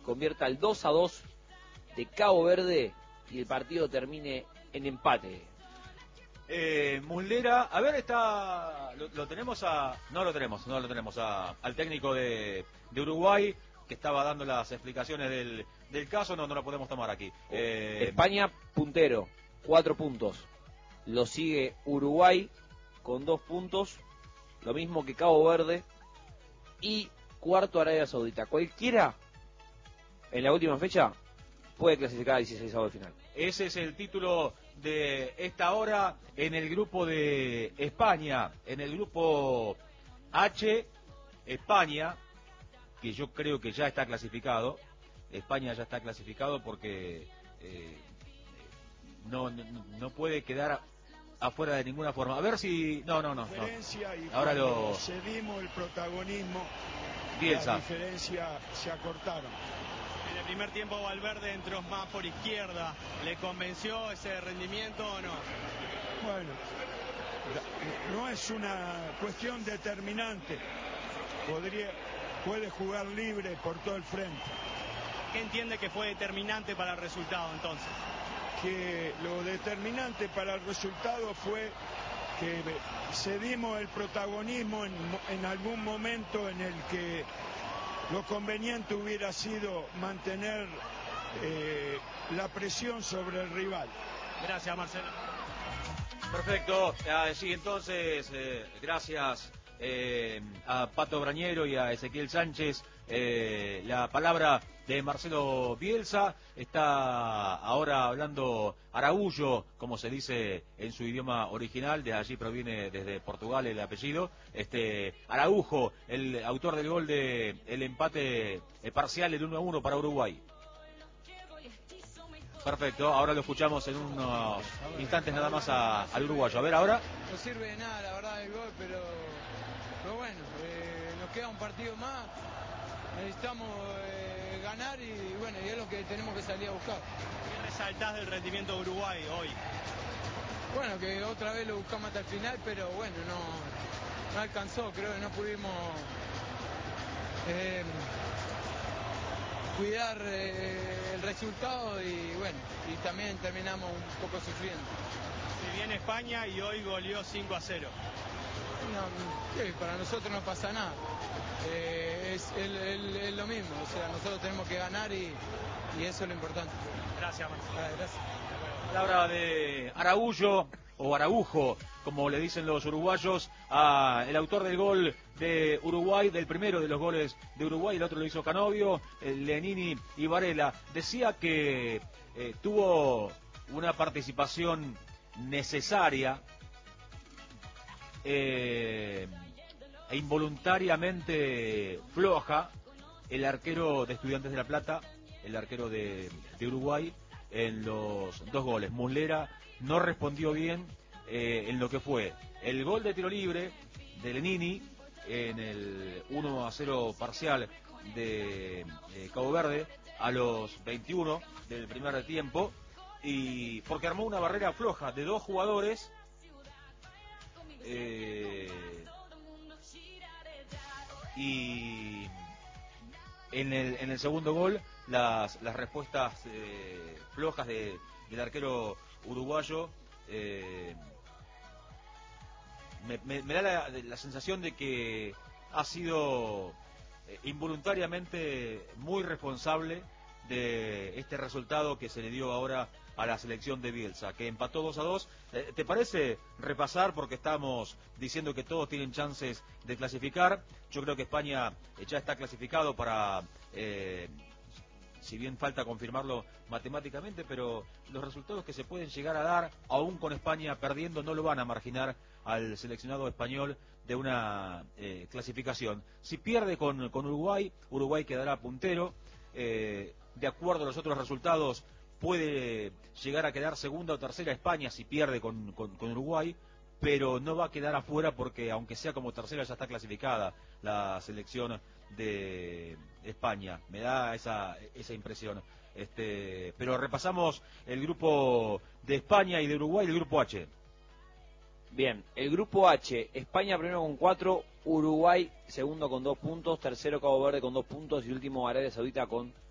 convierta el 2-2 de Cabo Verde y el partido termine en empate. Muslera, a ver, lo tenemos no lo tenemos al técnico de Uruguay, que estaba dando las explicaciones del caso. No lo podemos tomar aquí. España puntero, 4 puntos. Lo sigue Uruguay con 2 puntos, lo mismo que Cabo Verde, y cuarto Arabia Saudita. Cualquiera en la última fecha puede clasificar a 16avos de final. Ese es el título de esta hora en el grupo de España. En el grupo H, España, que yo creo que ya está clasificado. España ya está clasificado porque no puede quedar afuera de ninguna forma. A ver si... No. Ahora cedimos el protagonismo, Bielsa. la diferencia se acortaron. En el primer tiempo Valverde entró más por izquierda. ¿Le convenció ese rendimiento o no? Bueno, no es una cuestión determinante. Puede jugar libre por todo el frente. ¿Qué entiende que fue determinante para el resultado entonces? Que lo determinante para el resultado fue que cedimos el protagonismo en algún momento en el que lo conveniente hubiera sido mantener la presión sobre el rival. Gracias, Marcelo. Perfecto. Sí, entonces, gracias a Pato Brañero y a Ezequiel Sánchez. La palabra de Marcelo Bielsa. Está ahora hablando Araújo, como se dice en su idioma original. De allí proviene, desde Portugal, el apellido. Araújo, el autor del gol de el empate parcial, el 1-1 para Uruguay. Perfecto, ahora lo escuchamos en unos instantes nada más al uruguayo. A ver, ahora. No sirve de nada, la verdad, el gol, pero bueno, nos queda un partido más. Necesitamos ganar y bueno, y es lo que tenemos que salir a buscar. ¿Qué resaltás del rendimiento de Uruguay hoy? Bueno, que otra vez lo buscamos hasta el final, pero bueno, no alcanzó, creo que no pudimos cuidar el resultado y bueno, y también terminamos un poco sufriendo. Si viene España y hoy goleó 5-0. No, sí, para nosotros no pasa nada. Es lo mismo, o sea, nosotros tenemos que ganar y eso es lo importante. Gracias, Marcelo. Gracias. Palabra de Araújo, o Araujo, como le dicen los uruguayos, el autor del gol de Uruguay, del primero de los goles de Uruguay. El otro lo hizo Canovio, Lenini y Varela. Decía que tuvo una participación necesaria e involuntariamente floja el arquero de Estudiantes de La Plata, el arquero de Uruguay, en los dos goles. Muslera no respondió bien en lo que fue el gol de tiro libre de Lenini en el 1-0 parcial de Cabo Verde a los 21 del primer tiempo, y porque armó una barrera floja de dos jugadores y en el segundo gol las respuestas flojas del arquero uruguayo me da la sensación de que ha sido involuntariamente muy responsable de este resultado que se le dio ahora a la selección de Bielsa, que empató 2-2. ¿Te parece repasar? Porque estamos diciendo que todos tienen chances de clasificar. Yo creo que España ya está clasificado para... si bien falta confirmarlo matemáticamente, pero los resultados que se pueden llegar a dar, aún con España perdiendo, no lo van a marginar al seleccionado español de una clasificación. Si pierde con Uruguay, Uruguay quedará puntero. De acuerdo a los otros resultados, puede llegar a quedar segunda o tercera España si pierde con Uruguay, pero no va a quedar afuera porque, aunque sea como tercera, ya está clasificada la selección de España. Me da esa impresión. Pero repasamos el grupo de España y de Uruguay, el grupo H. Bien, el grupo H, España primero con 4, Uruguay segundo con 2 puntos, tercero Cabo Verde con 2 puntos y último Arabia Saudita con